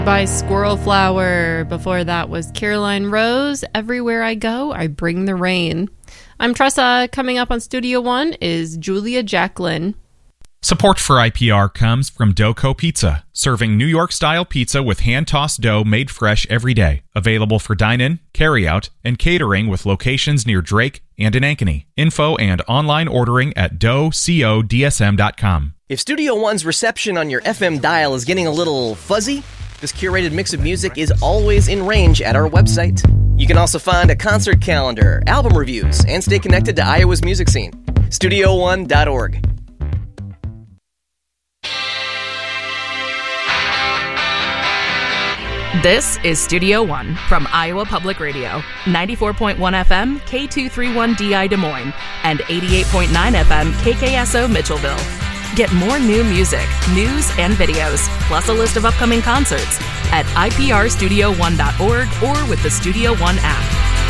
By Squirrel Flower. Before that was Caroline Rose. Everywhere I go, I bring the rain. I'm Tressa. Coming up on Studio One is Julia Jacqueline. Support for IPR comes from Doco Pizza, serving New York-style pizza with hand-tossed dough made fresh every day. Available for dine-in, carry-out, and catering with locations near Drake and in Ankeny. Info and online ordering at doughcodsm.com. If Studio One's reception on your FM dial is getting a little fuzzy, this curated mix of music is always in range at our website. You can also find a concert calendar, album reviews, and stay connected to Iowa's music scene. StudioOne.org. This is Studio One from Iowa Public Radio, 94.1 FM, K231DI Des Moines, and 88.9 FM, KKSO Mitchellville. Get more new music, news, and videos, plus a list of upcoming concerts at iprstudio1.org or with the Studio One app.